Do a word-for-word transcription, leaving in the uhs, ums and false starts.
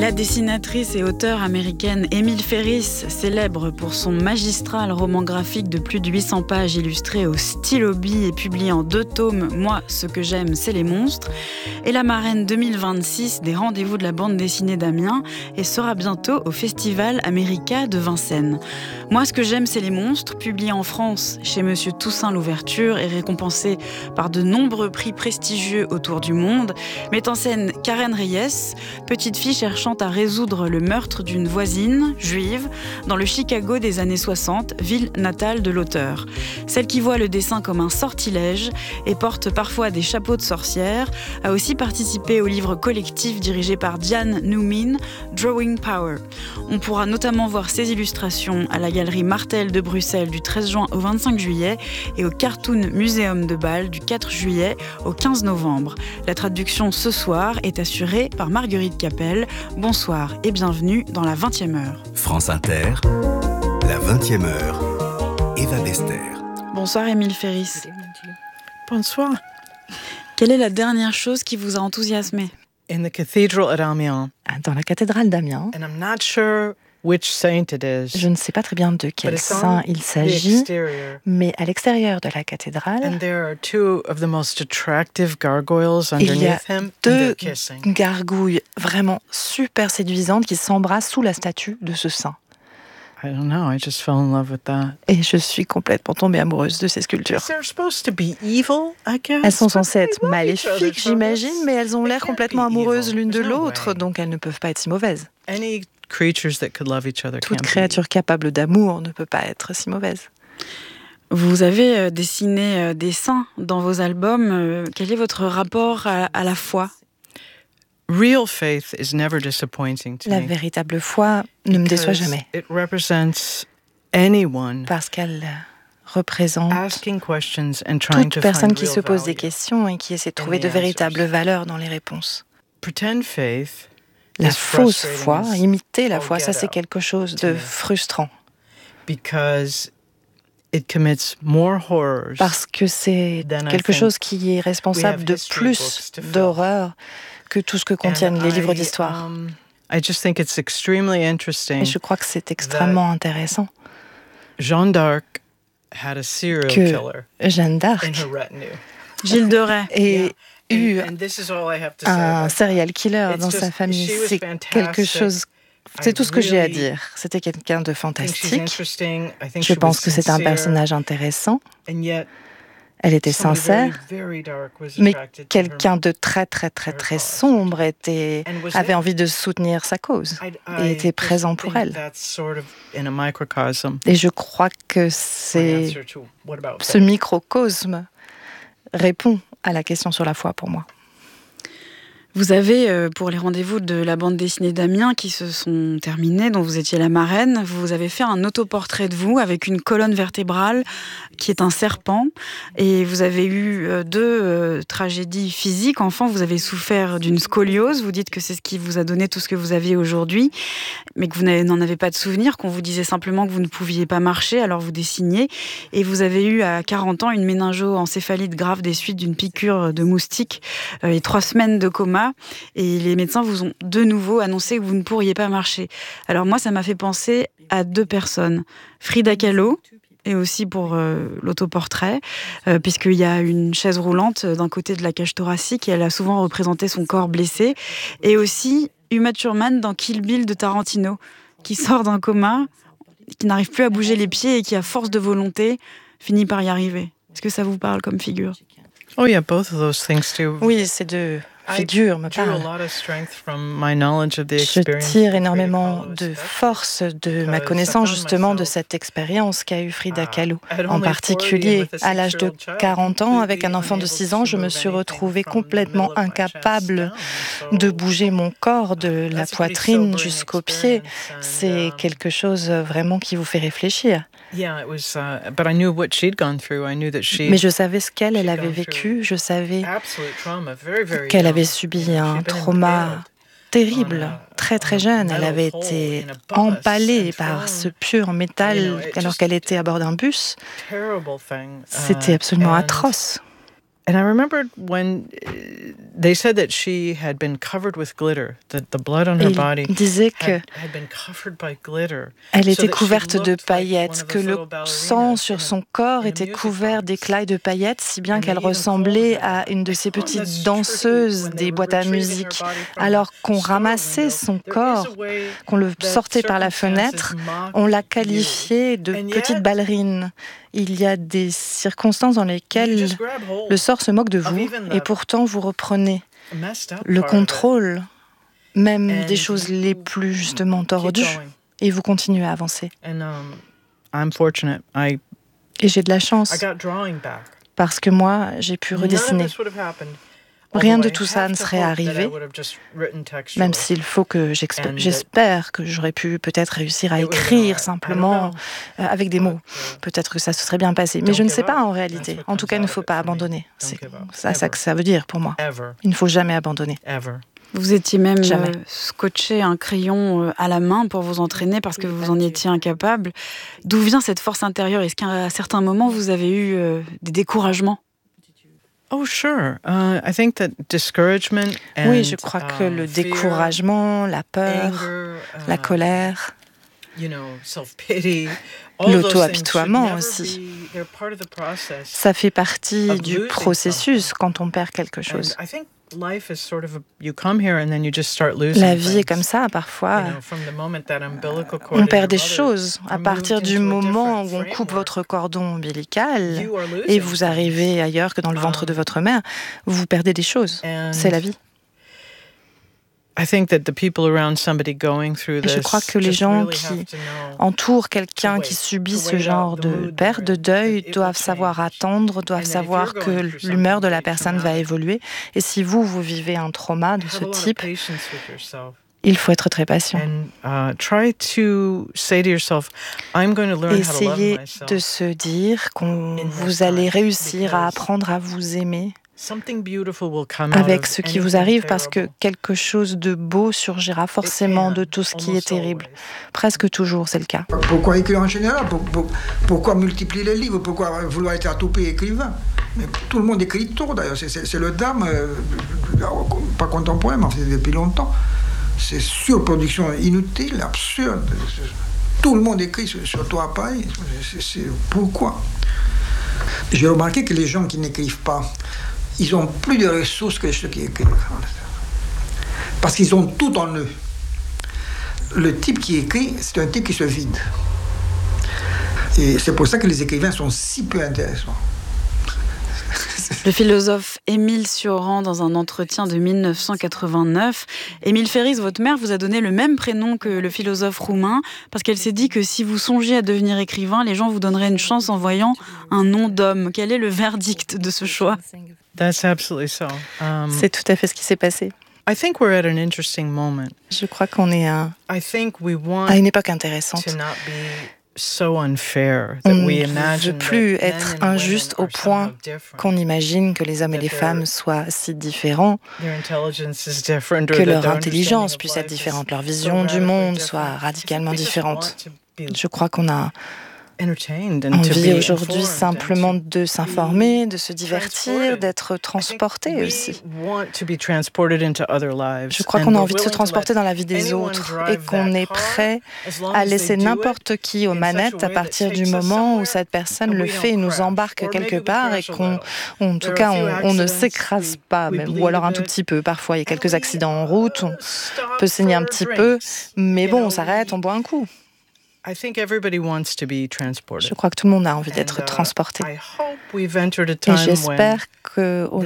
La dessinatrice et auteure américaine Emile Ferris, célèbre pour son magistral roman graphique de plus de huit cents pages illustré au stylo bille et publié en deux tomes « Moi, ce que j'aime, c'est les monstres », est la marraine deux mille vingt-six des rendez-vous de la bande dessinée d'Amiens et sera bientôt au Festival America de Vincennes. « Moi, ce que j'aime, c'est les monstres », publié en France chez Monsieur Toussaint Louverture et récompensé par de nombreux prix prestigieux autour du monde, met en scène Karen Reyes, petite fille cherchant à résoudre le meurtre d'une voisine juive dans le Chicago des années soixante, ville natale de l'auteur. Celle qui voit le dessin comme un sortilège et porte parfois des chapeaux de sorcière a aussi participé au livre collectif dirigé par Diane Newman, Drawing Power. On pourra notamment voir ses illustrations à la galerie Martel de Bruxelles du treize juin au vingt-cinq juillet et au Cartoon Museum de Bâle du quatre juillet au quinze novembre. La traduction ce soir est assurée par Marguerite Capel. Bonsoir et bienvenue dans la vingtième heure. France Inter, la vingtième heure, Eva Bester. Bonsoir Emile Ferris. Bonsoir. Quelle est la dernière chose qui vous a enthousiasmé? In the cathedral at Amiens. Dans la cathédrale d'Amiens. And I'm not sure which saint it is. Je ne sais pas très bien de quel saint il s'agit, mais à l'extérieur de la cathédrale, And there are two of the most attractive gargoyles il y a underneath him, and deux they're kissing. gargouilles vraiment super séduisantes qui s'embrassent sous la statue de ce saint. I don't know, I just fell in love with that. Et je suis complètement tombée amoureuse de ces sculptures. They're supposed to be evil, I guess. Elles sont censées être But they love each other, maléfiques, so j'imagine, that's- mais elles ont they l'air can't complètement be amoureuses evil. l'une de There's no l'autre, way. donc elles ne peuvent pas être si mauvaises. Any creatures that could love each other Toute can't be créature capable d'amour ne peut pas être si mauvaise. Vous avez euh, dessiné euh, des saints dans vos albums. Euh, quel est votre rapport à, à la foi? Real faith is never disappointing to La me. véritable foi ne me déçoit because jamais, It represents anyone parce qu'elle représente asking questions and trying toute to personne find qui real se pose des value. questions et qui essaie de in trouver the de answers. véritables valeurs dans les réponses. Pretend faith La is fausse frustrating foi, as imiter la all foi, ça get c'est out quelque chose to de me. frustrant, because it commits more horrors parce que c'est Then I quelque think chose qui est we responsable have de history plus books to fill. d'horreur que tout ce que contiennent And les livres I, d'histoire. um, I just think it's extremely interesting. Et je crois que c'est extrêmement intéressant Jeanne d'Arc had a serial que killer Jeanne in d'Arc her retinue. Gilles de Rais. ait eu And, and this is all I have to say un about serial killer It's dans just- sa famille. she was C'est quelque fantastic. chose. C'est I tout ce que j'ai à really dire. C'était quelqu'un de I think she's fantastique. interesting. I think Je she pense was que c'est un sincere, personnage intéressant. and yet Elle était somebody sincère, very, very dark was mais attracted to her. quelqu'un de très très très très sombre était And was avait there. envie de soutenir sa cause I- et I était just présent pour think elle. that's sort of in a microcosm. Et je crois que My c'est answer to what about ce faith? microcosme répond à la question sur la foi pour moi. Vous avez, euh, pour les rendez-vous de la bande dessinée d'Amiens qui se sont terminés, dont vous étiez la marraine, vous avez fait un autoportrait de vous avec une colonne vertébrale qui est un serpent. Et vous avez eu euh, deux euh, tragédies physiques. Enfant, vous avez souffert d'une scoliose. Vous dites que c'est ce qui vous a donné tout ce que vous avez aujourd'hui, mais que vous n'avez- n'en avez pas de souvenir, qu'on vous disait simplement que vous ne pouviez pas marcher, alors vous dessiniez. Et vous avez eu à quarante ans une méningo-encéphalite grave des suites d'une piqûre de moustique euh, et trois semaines de coma. Et les médecins vous ont de nouveau annoncé que vous ne pourriez pas marcher. Alors moi, ça m'a fait penser à deux personnes. Frida Kahlo, et aussi pour euh, l'autoportrait, euh, puisqu'il y a une chaise roulante d'un côté de la cage thoracique et elle a souvent représenté son corps blessé. Et aussi Uma Thurman dans Kill Bill de Tarantino, qui sort d'un coma, qui n'arrive plus à bouger les pieds et qui, à force de volonté, finit par y arriver. Est-ce que ça vous parle comme figure? Oh yeah, both of those things too. Oui, ces deux figures me I drew a parlent. lot of strength from my knowledge of the Je experience tire that énormément Frida Kahlo de has had. force de ma because connaissance I found justement de myself, cette expérience qu'a eu Frida uh, Kahlo. at only En forty particulier, with a à l'âge de six-year-old child, quarante ans, avec un completely enfant de unable six ans, to je me move suis anything retrouvée from the complètement middle of my chest incapable down. So, de bouger mon corps de la that's a pretty poitrine sobering jusqu'aux pieds. experience, and, C'est um, quelque chose vraiment qui vous fait réfléchir. Yeah, it was, uh, but I knew what she'd gone through. I knew that she Mais je savais ce qu'elle, elle she'd avait gone vécu. Je savais absolute trauma, very, very qu'elle young. avait subi You know, un she'd been trauma impaled terrible, on a- très on très a jeune. Elle metal avait pole été in a bus empalée and par thrown. ce pieu en métal You know, it alors just- qu'elle était à bord d'un bus. Terrible thing. C'était Uh, absolument and atroce. And I remembered when they said that she had been covered with glitter, that the blood on her body had, had been covered by glitter. Elle était couverte de paillettes, que le sang sur son corps était couvert d'éclats de paillettes, si bien qu'elle ressemblait à une de ces petites danseuses des boîtes à musique. Alors qu'on ramassait son corps, qu'on le sortait par la fenêtre, on l'a qualifiée de petite ballerine. Il y a des circonstances dans lesquelles le sort se moque de vous et pourtant vous reprenez le contrôle, même des choses les plus justement tordues, et vous continuez à avancer. Et j'ai de la chance parce que moi, j'ai pu redessiner. Rien de tout ça ne serait arrivé, même s'il faut que j'exp- j'espère que j'aurais pu peut-être réussir à écrire simplement euh, avec des mots. Peut-être que ça se serait bien passé, mais je ne sais pas en réalité. En tout cas, il ne faut pas abandonner. C'est ça, ça que ça veut dire pour moi. Il ne faut jamais abandonner. Vous étiez même euh, scotché un crayon euh, à la main pour vous entraîner parce que vous en étiez incapable. D'où vient cette force intérieure? Est-ce qu'à certains moments, vous avez eu euh, des découragements? Oh, sure. Uh, I think that discouragement and, oui, je crois que le découragement, la peur, anger, uh, la colère, you know, self-pity, l'auto-apitoiement aussi, ça fait partie du processus quand on perd quelque chose. La vie est comme ça, parfois. On perd des choses. À partir du moment où on coupe votre cordon ombilical et vous arrivez ailleurs que dans le ventre de votre mère, vous perdez des choses. C'est la vie. Et je crois que les gens qui entourent quelqu'un qui subit ce genre de perte, de deuil, doivent savoir attendre, doivent savoir que l'humeur de la personne va évoluer. Et si vous, vous vivez un trauma de ce type, il faut être très patient. Essayez de se dire que vous allez réussir à apprendre à vous aimer avec ce qui vous arrive, parce que quelque chose de beau surgira forcément de tout ce qui est terrible. Presque toujours, c'est le cas. Pourquoi écrire en général? Pourquoi multiplier les livres? Pourquoi vouloir être à tout prix écrivain? Mais tout le monde écrit tout, d'ailleurs. C'est, c'est, c'est le drame, euh, pas contemporain, mais c'est depuis longtemps. C'est surproduction inutile, absurde. Tout le monde écrit sur, sur toi pareil. C'est, c'est, pourquoi? J'ai remarqué que les gens qui n'écrivent pas, ils ont plus de ressources que ceux qui écrivent. Parce qu'ils ont tout en eux. Le type qui écrit, c'est un type qui se vide. Et c'est pour ça que les écrivains sont si peu intéressants. Le philosophe Émile Cioran, dans un entretien de mille neuf cent quatre-vingt-neuf. Émile Ferris, votre mère vous a donné le même prénom que le philosophe roumain, parce qu'elle s'est dit que si vous songiez à devenir écrivain, les gens vous donneraient une chance en voyant un nom d'homme. Quel est le verdict de ce choix? That's absolutely so. Um, C'est tout à fait ce qui s'est passé. I think we're at an interesting moment. Je crois qu'on est à, I think we want à une époque intéressante. To not be so unfair that On we ne imagine veut plus that être men and injuste women au are point somehow different, qu'on imagine que les hommes et les femmes soient si différents, their intelligence is different, or que that leur their intelligence understanding puisse of être life is différente, leur so vision du radically monde different. soit radicalement We just différente. want to be Je crois qu'on a entertained and to envie be aujourd'hui informed simplement and to de s'informer, de se be divertir, transported. d'être I transporté think we aussi. want to be transported into other lives, Je crois and qu'on a we're envie de se willing to transporter let dans la vie des anyone autres drive et qu'on that est car, prêt as long à as laisser they do n'importe it qui aux in such a manettes à way that partir du takes us moment où somewhere cette personne and le we fait et don't nous crash. embarque Or quelque maybe we part et crash a qu'on, little. en tout There are cas, a few on, on ne accidents, s'écrase we- pas we même, bleed ou alors a un tout bit, petit peu. Parfois, il y a quelques and we, accidents en route, on stop peut saigner un for petit drinks. peu, mais You bon, know, on s'arrête, we- on boit un coup. I think everybody wants to be transported. Je crois que tout le monde a envie d'être And, uh, transporté. I hope we've entered a Et time when j'espère que